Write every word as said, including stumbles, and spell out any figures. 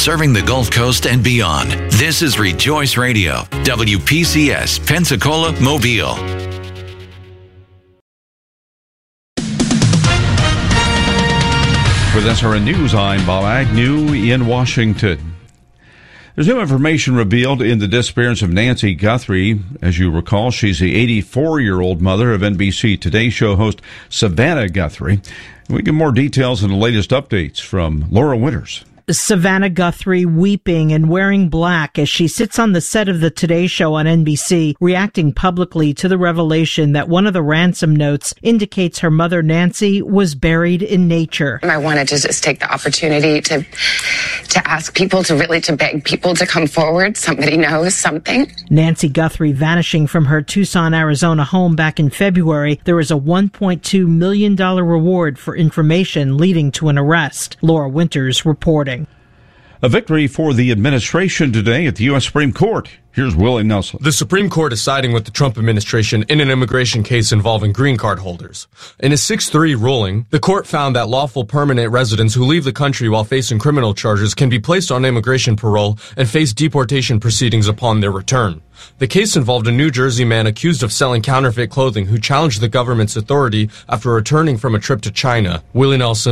serving the Gulf Coast and beyond. This is Rejoice Radio, W P C S, Pensacola, Mobile. With S R N News, I'm Bob Agnew in Washington. There's new information revealed in the disappearance of Nancy Guthrie. As you recall, she's the eighty-four-year-old mother of N B C Today show host Savannah Guthrie. We get more details and the latest updates from Laura Winters. Savannah Guthrie weeping and wearing black as she sits on the set of the Today Show on N B C, reacting publicly to the revelation that one of the ransom notes indicates her mother Nancy was buried in nature. I wanted to just take the opportunity to to ask people, to really to beg people to come forward. Somebody knows something. Nancy Guthrie vanishing from her Tucson, Arizona home back in February. There was a one point two million dollars reward for information leading to an arrest. Laura Winters reporting. A victory for the administration today at the U S Supreme Court. Here's Willie Nelson. The Supreme Court is siding with the Trump administration in an immigration case involving green card holders. In a six three ruling, the court found that lawful permanent residents who leave the country while facing criminal charges can be placed on immigration parole and face deportation proceedings upon their return. The case involved a New Jersey man accused of selling counterfeit clothing who challenged the government's authority after returning from a trip to China. Willie Nelson.